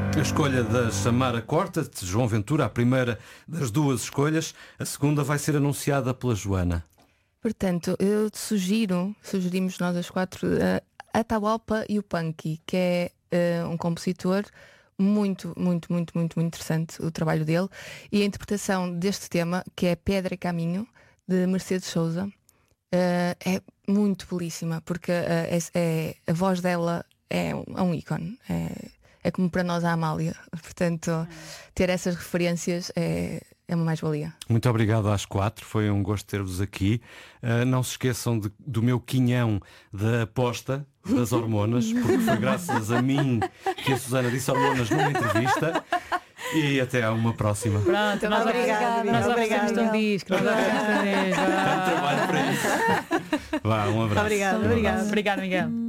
A escolha da Samara Corta, de João Ventura, a primeira das duas escolhas. A segunda vai ser anunciada pela Joana. Portanto, eu sugerimos nós as quatro, Atahualpa Yupanqui, que é um compositor muito interessante, o trabalho dele. E a interpretação deste tema, que é Pedra e Caminho, de Mercedes Souza, é muito belíssima, porque a voz dela é um ícone. É como para nós a Amália. Portanto, ter essas referências é uma mais-valia. Muito obrigado às quatro, foi um gosto ter-vos aqui. Não se esqueçam do meu quinhão da aposta das hormonas, porque foi graças a mim que a Susana disse hormonas numa entrevista. E até a uma próxima. Pronto, nós oferecemos um disco. Nós oferecemos um disco. Tanto trabalho para isso. Vá, um abraço. Obrigado, Miguel.